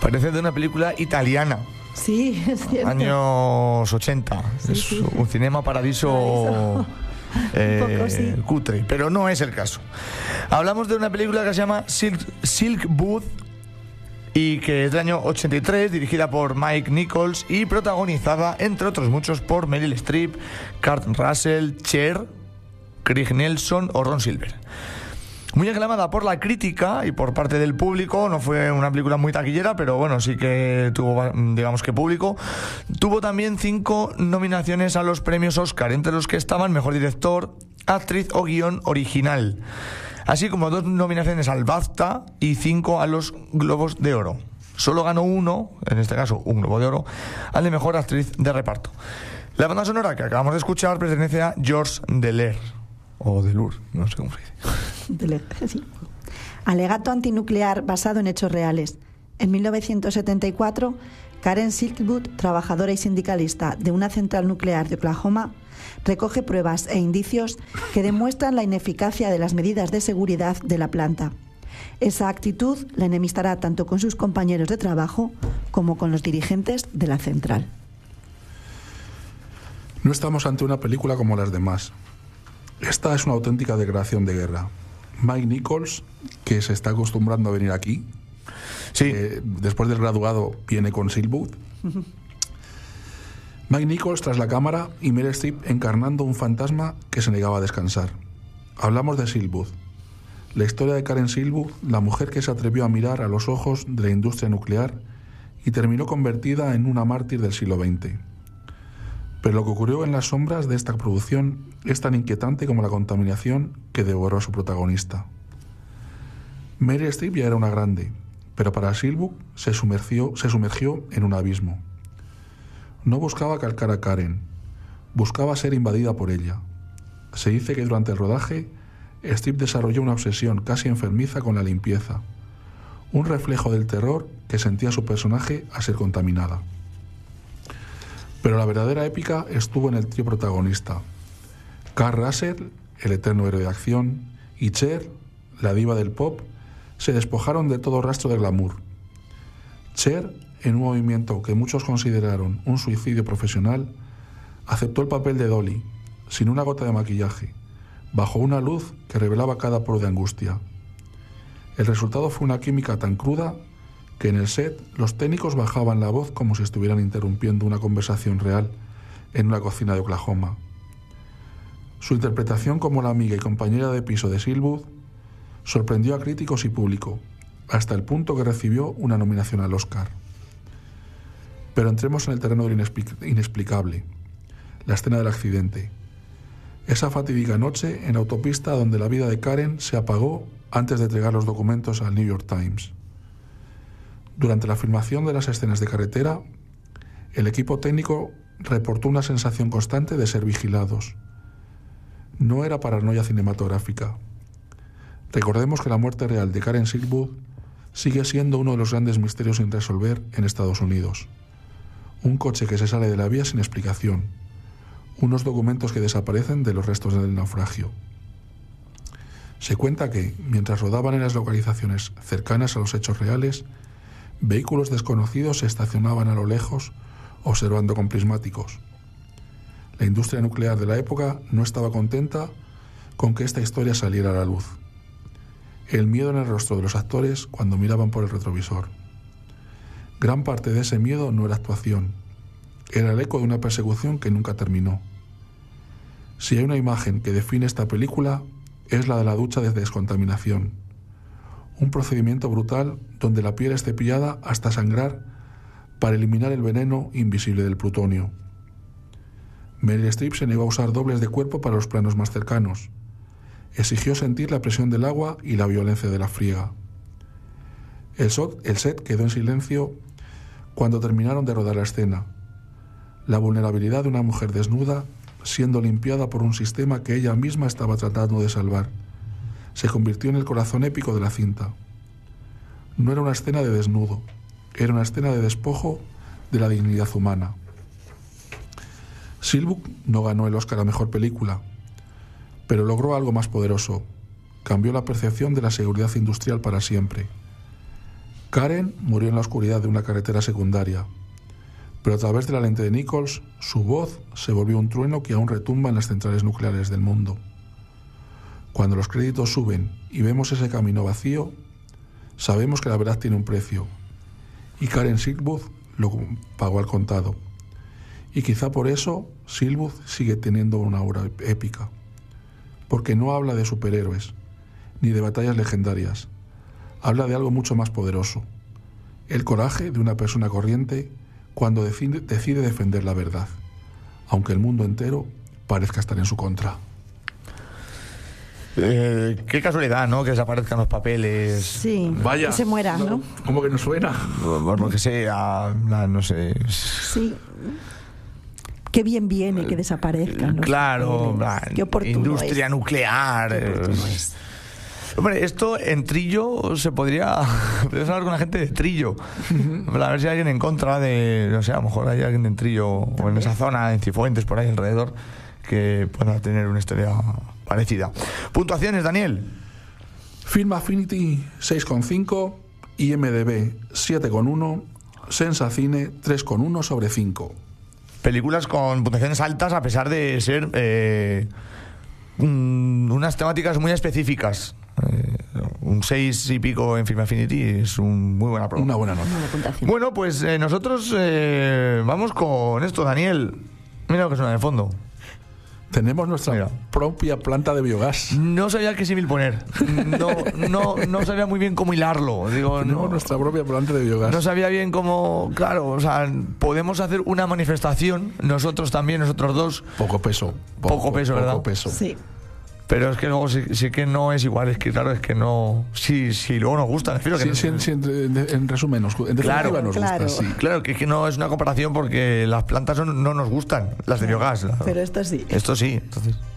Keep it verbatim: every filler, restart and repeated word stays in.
Parece de una película italiana. Sí, es cierto. Años ochenta. Sí, es sí. un cinema paradiso, Paradiso. eh, Un poco, sí. cutre, pero no es el caso. Hablamos de una película que se llama Silk, Silk Booth y que es del año ochenta y tres, dirigida por Mike Nichols y protagonizada, entre otros muchos, por Meryl Streep, Kurt Russell, Cher, Craig Nelson o Ron Silver. Muy aclamada por la crítica y por parte del público, no fue una película muy taquillera, pero bueno, sí que tuvo, digamos que público. Tuvo también cinco nominaciones a los premios Oscar, entre los que estaban Mejor Director, Actriz o Guión Original, así como dos nominaciones al BAFTA y cinco a los Globos de Oro. Solo ganó uno, en este caso un Globo de Oro, al de Mejor Actriz de Reparto. La banda sonora que acabamos de escuchar pertenece a Georges Deler, o Delur, no sé cómo se dice. Deler, sí. Alegato antinuclear basado en hechos reales. En mil novecientos setenta y cuatro, Karen Silkwood, trabajadora y sindicalista de una central nuclear de Oklahoma, recoge pruebas e indicios que demuestran la ineficacia de las medidas de seguridad de la planta. Esa actitud la enemistará tanto con sus compañeros de trabajo como con los dirigentes de la central. No estamos ante una película como las demás. Esta es una auténtica declaración de guerra. Mike Nichols, que se está acostumbrando a venir aquí, Sí. eh, después del graduado viene con Silkwood. Mike Nichols tras la cámara y Meryl Streep encarnando un fantasma que se negaba a descansar. Hablamos de Silkwood, la historia de Karen Silkwood, la mujer que se atrevió a mirar a los ojos de la industria nuclear y terminó convertida en una mártir del siglo veinte. Pero lo que ocurrió en las sombras de esta producción es tan inquietante como la contaminación que devoró a su protagonista. Meryl Streep ya era una grande, pero para Silkwood se sumergió, se sumergió en un abismo. No buscaba calcar a Karen, buscaba ser invadida por ella. Se dice que durante el rodaje, Streep desarrolló una obsesión casi enfermiza con la limpieza, un reflejo del terror que sentía su personaje a ser contaminada. Pero la verdadera épica estuvo en el trío protagonista. Kurt Russell, el eterno héroe de acción, y Cher, la diva del pop, se despojaron de todo rastro de glamour. Cher, en un movimiento que muchos consideraron un suicidio profesional, aceptó el papel de Dolly, sin una gota de maquillaje, bajo una luz que revelaba cada poro de angustia. El resultado fue una química tan cruda que en el set los técnicos bajaban la voz como si estuvieran interrumpiendo una conversación real en una cocina de Oklahoma. Su interpretación como la amiga y compañera de piso de Silkwood sorprendió a críticos y público, hasta el punto que recibió una nominación al Oscar. Pero entremos en el terreno de lo inexplic- inexplicable, la escena del accidente. Esa fatídica noche en la autopista donde la vida de Karen se apagó antes de entregar los documentos al New York Times. Durante la filmación de las escenas de carretera, el equipo técnico reportó una sensación constante de ser vigilados. No era paranoia cinematográfica. Recordemos que la muerte real de Karen Silkwood sigue siendo uno de los grandes misterios sin resolver en Estados Unidos. Un coche que se sale de la vía sin explicación. Unos documentos que desaparecen de los restos del naufragio. Se cuenta que, mientras rodaban en las localizaciones cercanas a los hechos reales, vehículos desconocidos se estacionaban a lo lejos, observando con prismáticos. La industria nuclear de la época no estaba contenta con que esta historia saliera a la luz. El miedo en el rostro de los actores cuando miraban por el retrovisor. Gran parte de ese miedo no era actuación, era el eco de una persecución que nunca terminó. Si hay una imagen que define esta película, es la de la ducha de descontaminación. Un procedimiento brutal donde la piel es cepillada hasta sangrar para eliminar el veneno invisible del plutonio. Meryl Streep se negó a usar dobles de cuerpo para los planos más cercanos. Exigió sentir la presión del agua y la violencia de la friega. El set, el set quedó en silencio cuando terminaron de rodar la escena. La vulnerabilidad de una mujer desnuda siendo limpiada por un sistema que ella misma estaba tratando de salvar se convirtió en el corazón épico de la cinta. No era una escena de desnudo, era una escena de despojo de la dignidad humana. Silkwood no ganó el Oscar a Mejor Película, pero logró algo más poderoso. Cambió la percepción de la seguridad industrial para siempre. Karen murió en la oscuridad de una carretera secundaria, pero a través de la lente de Nichols, su voz se volvió un trueno que aún retumba en las centrales nucleares del mundo. Cuando los créditos suben y vemos ese camino vacío, sabemos que la verdad tiene un precio, y Karen Silkwood lo pagó al contado. Y quizá por eso Silkwood sigue teniendo una aura épica, porque no habla de superhéroes, ni de batallas legendarias. Habla de algo mucho más poderoso, el coraje de una persona corriente cuando decide, decide defender la verdad, aunque el mundo entero parezca estar en su contra. Eh, qué casualidad, ¿no? Que desaparezcan los papeles. Sí, Vaya. que se muera, ¿no? ¿Cómo que no suena? Por lo que sea, no sé. Sí. Qué bien viene que desaparezcan los Claro, papeles. Qué oportuno industria es. nuclear. Qué oportuno eh, es. Hombre, esto en Trillo se podría, podrías hablar con la gente de Trillo, para ver si hay alguien en contra de, no sé, a lo mejor hay alguien en Trillo o en esa zona, en Cifuentes, por ahí alrededor, que pueda tener una historia parecida. Puntuaciones, Daniel. Film Affinity seis coma cinco, I M D B siete coma uno, Sensacine tres coma uno sobre cinco. Películas con puntuaciones altas a pesar de ser eh, un, unas temáticas muy específicas. Eh, un seis y pico en Film Affinity es un muy buena prueba. Una buena nota. Buena puntuación. Bueno, pues eh, nosotros eh, vamos con esto, Daniel. Mira lo que suena de fondo. Tenemos nuestra Mira. propia planta de biogás. No sabía qué símil poner. No, no, no sabía muy bien cómo hilarlo. Digo, Tenemos no, nuestra propia planta de biogás. no sabía bien cómo. Claro, o sea, podemos hacer una manifestación, nosotros también, nosotros dos, Poco peso. Poco peso, ¿verdad? Poco peso. Sí. pero es que luego sí, sí que no es igual. Es que, claro, es que no. Sí, sí, luego nos gusta. Refiero que Sí, no- sí, sí, en, en resumen, nos, en definitiva Claro, nos claro. gusta, sí. Claro, que, es que no es una comparación porque las plantas son- no nos gustan, las de biogás. la- Pero esto sí. Esto sí, entonces.